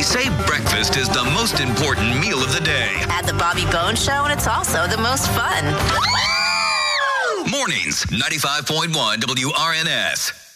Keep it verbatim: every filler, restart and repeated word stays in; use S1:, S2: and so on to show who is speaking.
S1: Say breakfast is the most important meal of the day.
S2: At the Bobby Bones Show, and it's also the most fun.
S1: Mornings, ninety-five point one W R N S.